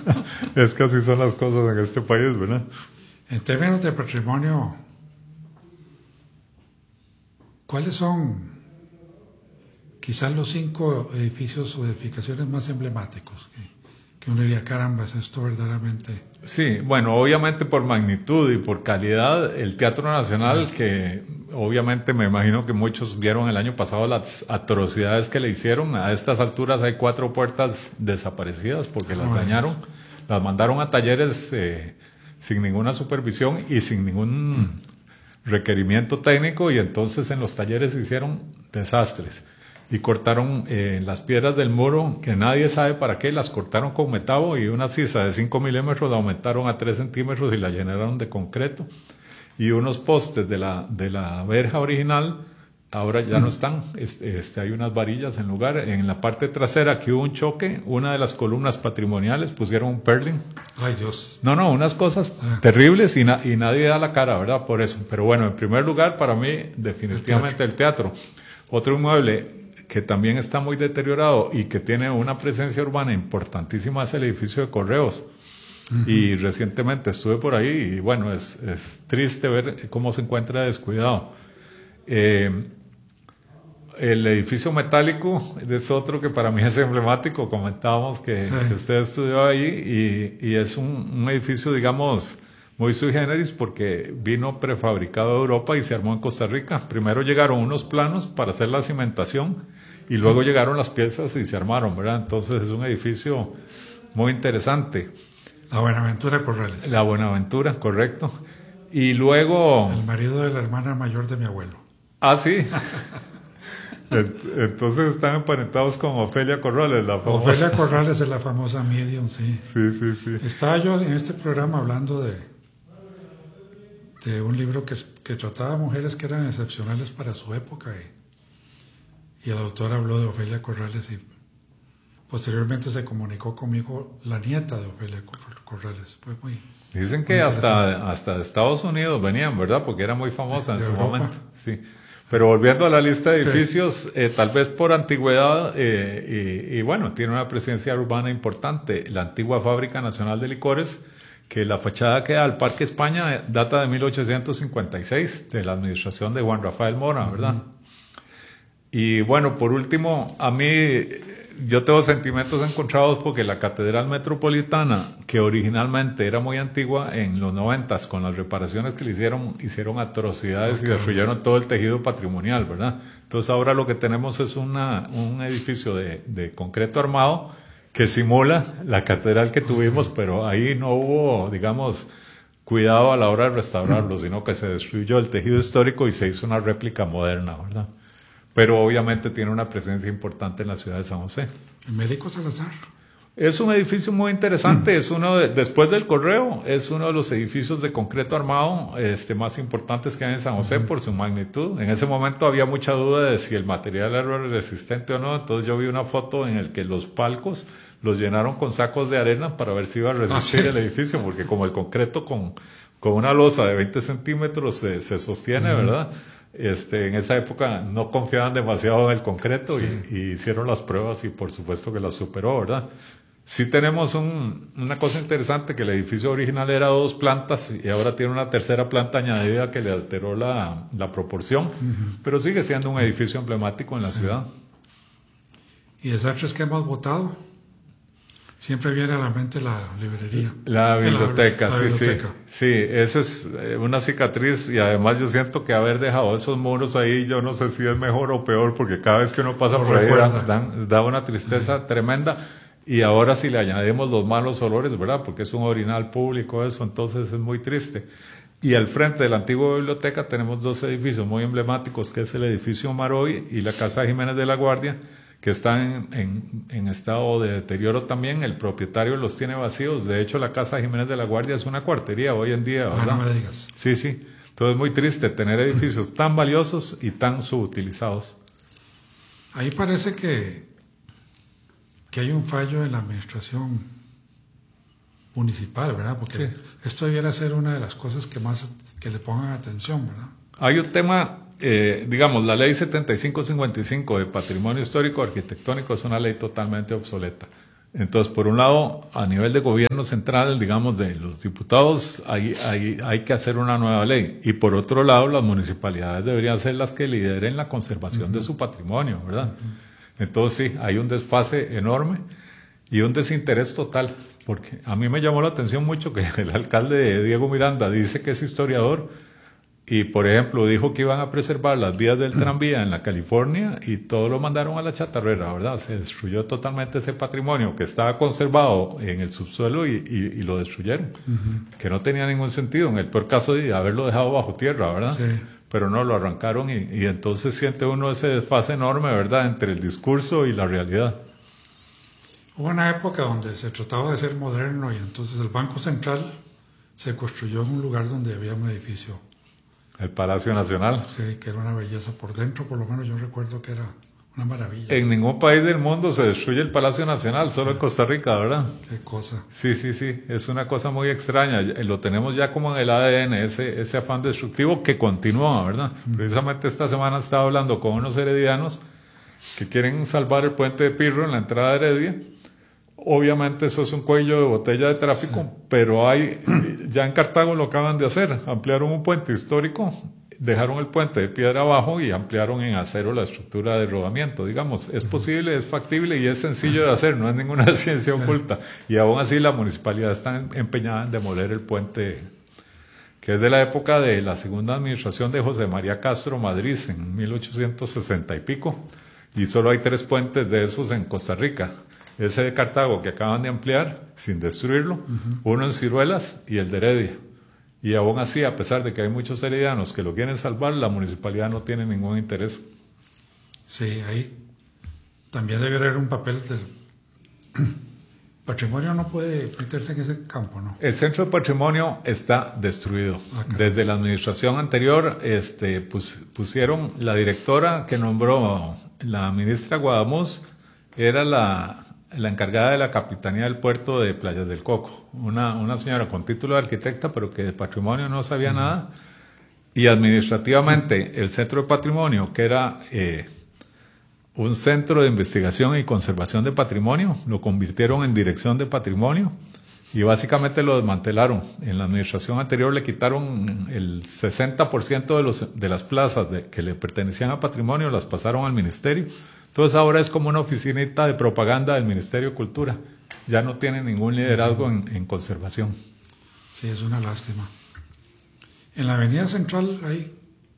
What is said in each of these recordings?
Es que así son las cosas en este país, ¿verdad? En términos de patrimonio, ¿cuáles son quizás los 5 edificios o edificaciones más emblemáticos que uno diría, caramba, esto verdaderamente? Sí, bueno, obviamente por magnitud y por calidad, el Teatro Nacional, que obviamente me imagino que muchos vieron el año pasado las atrocidades que le hicieron. A estas alturas hay 4 puertas desaparecidas porque las dañaron, las mandaron a talleres sin ninguna supervisión y sin ningún requerimiento técnico, y entonces en los talleres se hicieron desastres. Y cortaron las piedras del muro, que nadie sabe para qué, las cortaron con metabo, y una sisa de 5 milímetros la aumentaron a 3 centímetros y la llenaron de concreto. Y unos postes de la verja original ahora ya no están. Hay unas varillas en lugar. En la parte trasera que hubo un choque, una de las columnas patrimoniales pusieron un purlin. Ay, Dios. No, unas cosas terribles, y nadie da la cara, ¿verdad? Por eso. Pero bueno, en primer lugar, para mí, definitivamente el teatro. Otro inmueble que también está muy deteriorado y que tiene una presencia urbana importantísima es el edificio de Correos. Y recientemente estuve por ahí y bueno, es triste ver cómo se encuentra descuidado. El edificio metálico es otro que para mí es emblemático. Comentábamos que usted estudió ahí, y es un edificio, digamos, muy sui generis, porque vino prefabricado de Europa y se armó en Costa Rica. Primero llegaron unos planos para hacer la cimentación y luego llegaron las piezas y se armaron, ¿verdad? Entonces es un edificio muy interesante. La Buenaventura Corrales. La Buenaventura, correcto. Y luego... El marido de la hermana mayor de mi abuelo. Ah, sí. Entonces están emparentados con Ofelia Corrales, la famosa. Ofelia Corrales es la famosa medium, sí. Sí. Estaba yo en este programa hablando de un libro que trataba mujeres que eran excepcionales para su época, y el autor habló de Ofelia Corrales, y posteriormente se comunicó conmigo la nieta de Ofelia Corrales. Pues dicen que hasta de Estados Unidos venían, ¿verdad? Porque era muy famosa en su momento. Sí. Pero volviendo a la lista de edificios, tal vez por antigüedad, y bueno, tiene una presencia urbana importante, la antigua Fábrica Nacional de Licores, que la fachada que da al Parque España data de 1856, de la administración de Juan Rafael Mora, ¿verdad? Y bueno, por último, a mí, yo tengo sentimientos encontrados porque la Catedral Metropolitana, que originalmente era muy antigua, en los 90s, con las reparaciones que le hicieron atrocidades y destruyeron todo el tejido patrimonial, ¿verdad? Entonces ahora lo que tenemos es un edificio de concreto armado que simula la catedral que tuvimos, pero ahí no hubo, digamos, cuidado a la hora de restaurarlo, sino que se destruyó el tejido histórico y se hizo una réplica moderna, ¿verdad? Pero obviamente tiene una presencia importante en la ciudad de San José. ¿El Médico Salazar? Es un edificio muy interesante, es después del Correo, es uno de los edificios de concreto armado más importantes que hay en San José por su magnitud. En ese momento había mucha duda de si el material era resistente o no, entonces yo vi una foto en el que los palcos los llenaron con sacos de arena para ver si iba a resistir el edificio, porque como el concreto con una losa de 20 centímetros se sostiene, ¿verdad? En esa época no confiaban demasiado en el concreto, y hicieron las pruebas y por supuesto que las superó, ¿verdad? Sí tenemos una cosa interesante, que el edificio original era 2 plantas y ahora tiene una tercera planta añadida que le alteró la proporción, pero sigue siendo un edificio emblemático en la ciudad. ¿Y desastres que hemos votado? Siempre viene a la mente la librería. La biblioteca, la biblioteca. Sí, esa es una cicatriz, y además yo siento que haber dejado esos muros ahí, yo no sé si es mejor o peor, porque cada vez que uno pasa por ahí da una tristeza tremenda. Y ahora si le añadimos los malos olores, ¿verdad? Porque es un orinal público eso, entonces es muy triste. Y al frente de la antigua biblioteca tenemos 2 edificios muy emblemáticos, que es el edificio Maroy y la Casa Jiménez de la Guardia, que están en estado de deterioro también. El propietario los tiene vacíos. De hecho, la Casa Jiménez de la Guardia es una cuartería hoy en día, ¿verdad? No me digas. Sí. Entonces es muy triste tener edificios tan valiosos y tan subutilizados. Ahí parece que hay un fallo en la administración municipal, ¿verdad? Porque esto debiera ser una de las cosas que le pongan atención, ¿verdad? Hay un tema, digamos, la ley 7555 de Patrimonio Histórico Arquitectónico es una ley totalmente obsoleta. Entonces, por un lado, a nivel de gobierno central, digamos, de los diputados, hay que hacer una nueva ley. Y por otro lado, las municipalidades deberían ser las que lideren la conservación de su patrimonio, ¿verdad? Entonces, sí, hay un desfase enorme y un desinterés total. Porque a mí me llamó la atención mucho que el alcalde Diego Miranda dice que es historiador y, por ejemplo, dijo que iban a preservar las vías del tranvía en la California y todo lo mandaron a la chatarrera, ¿verdad? Se destruyó totalmente ese patrimonio que estaba conservado en el subsuelo y lo destruyeron, que no tenía ningún sentido, en el peor caso de haberlo dejado bajo tierra, ¿verdad? Sí. Pero no, lo arrancaron y entonces siente uno ese desfase enorme, ¿verdad?, entre el discurso y la realidad. Hubo una época donde se trataba de ser moderno y entonces el Banco Central se construyó en un lugar donde había un edificio. El Palacio Nacional. Sí, que era una belleza. Por dentro, por lo menos, yo recuerdo que era una maravilla. En ningún país del mundo se destruye el Palacio Nacional, solo en Costa Rica, ¿verdad? Qué cosa. Sí, es una cosa muy extraña. Lo tenemos ya como en el ADN, ese afán destructivo que continúa, ¿verdad? Precisamente esta semana estaba hablando con unos heredianos que quieren salvar el puente de Pirro en la entrada de Heredia. Obviamente eso es un cuello de botella de tráfico, pero ya en Cartago lo acaban de hacer, ampliaron un puente histórico, dejaron el puente de piedra abajo y ampliaron en acero la estructura de rodamiento, digamos, es posible, es factible y es sencillo de hacer, no es ninguna ciencia oculta, y aún así la municipalidad está empeñada en demoler el puente, que es de la época de la segunda administración de José María Castro Madrid, en 1860 y pico, y solo hay 3 puentes de esos en Costa Rica. Ese de Cartago que acaban de ampliar, sin destruirlo, uno en Ciruelas y el de Heredia. Y aún así, a pesar de que hay muchos heredianos que lo quieren salvar, la municipalidad no tiene ningún interés. Sí, ahí también debe haber un papel del patrimonio, no puede meterse en ese campo, ¿no? El Centro de Patrimonio está destruido. Desde la administración anterior pusieron la directora que nombró la ministra Guadamuz, era la encargada de la Capitanía del Puerto de Playas del Coco, una señora con título de arquitecta, pero que de patrimonio no sabía nada, y administrativamente el Centro de Patrimonio, que era un centro de investigación y conservación de patrimonio, lo convirtieron en Dirección de Patrimonio, y básicamente lo desmantelaron. En la administración anterior le quitaron el 60% de las plazas que le pertenecían a patrimonio, las pasaron al ministerio. Entonces ahora es como una oficinita de propaganda del Ministerio de Cultura. Ya no tiene ningún liderazgo en conservación. Sí, es una lástima. En la Avenida Central hay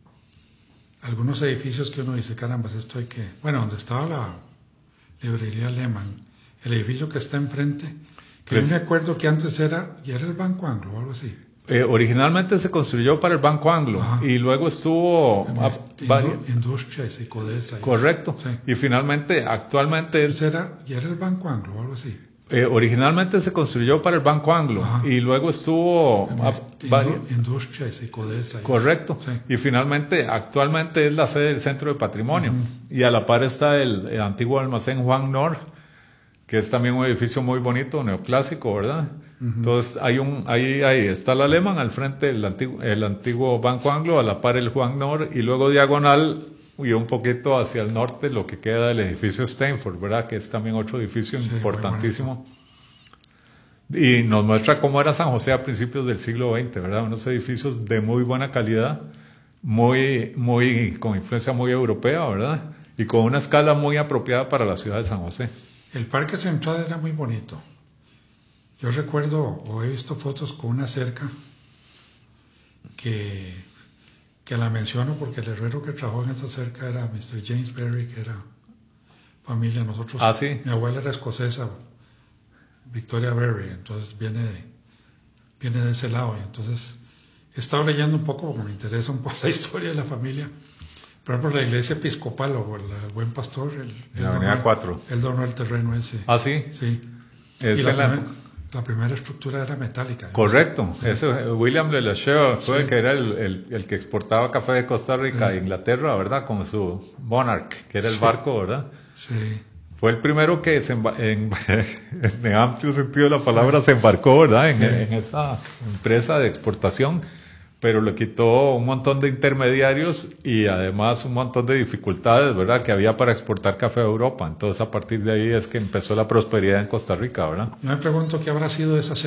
algunos edificios que uno dice, caramba, esto hay que... Bueno, donde estaba la librería Lehman, el edificio que está enfrente, que yo me acuerdo que antes era el Banco Anglo o algo así. Originalmente se construyó para el Banco Anglo. Ajá. Y luego estuvo... Industrias y Codesa. Correcto. Sí. Y finalmente, actualmente... ¿Era el Banco Anglo o algo así? Originalmente se construyó para el Banco Anglo. Ajá. Y luego estuvo... Industrias y Codesa. Correcto. Sí. Y finalmente, actualmente es la sede del Centro de Patrimonio. Y a la par está el antiguo almacén Juan Nor, que es también un edificio muy bonito, neoclásico, ¿verdad? Entonces ahí está la Lehman al frente, el antiguo Banco Anglo, a la par el Juan Nor, y luego diagonal y un poquito hacia el norte lo que queda del edificio Stanford, ¿verdad? Que es también otro edificio importantísimo. Y nos muestra cómo era San José a principios del siglo XX, ¿verdad? Unos edificios de muy buena calidad, con influencia muy europea, ¿verdad? Y con una escala muy apropiada para la ciudad de San José. El Parque Central era muy bonito. Yo recuerdo o he visto fotos con una cerca que la menciono porque el herrero que trabajó en esa cerca era Mr. James Berry, que era familia. Nosotros, ¿sí? Mi abuela era escocesa, Victoria Berry, entonces viene de ese lado. Y entonces he estado leyendo un poco, porque me interesa un poco la historia de la familia. Por ejemplo, la iglesia episcopal o el Buen Pastor, él donó el terreno ese. ¿Ah, sí? Sí. Y la primera estructura era metálica. Correcto. Sí. William Le Lacheur fue que era el que exportaba café de Costa Rica a Inglaterra, ¿verdad? Con su Monarch, que era el barco, ¿verdad? Sí. Fue el primero que en amplio sentido de la palabra se embarcó, ¿verdad? En esa empresa de exportación. pero le quitó un montón de intermediarios y además un montón de dificultades, ¿verdad?, que había para exportar café a Europa. Entonces, a partir de ahí es que empezó la prosperidad en Costa Rica, ¿verdad? Yo me pregunto qué habrá sido de esa